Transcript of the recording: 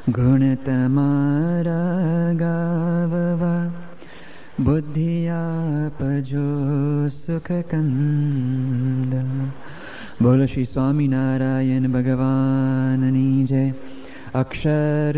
ગુણ તમારા ગાવવા બુદ્ધિ આપજો સુખ કંદ. બોલો શ્રી સ્વામિનારાયણ ભગવાનની જય. અક્ષર